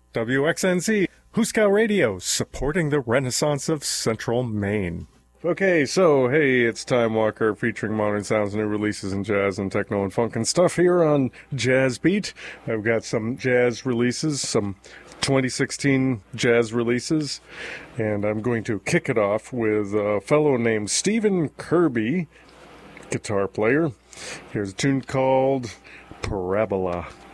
WXNZ, Huskow Radio, supporting the renaissance of Central Maine. Okay, so, hey, it's Time Walker featuring modern sounds, new releases in jazz and techno and funk and stuff here on Jazz Beat. I've got some jazz releases, some 2016 jazz releases, and I'm going to kick it off with a fellow named Stephen Kirby, guitar player. Here's a tune called Parabola.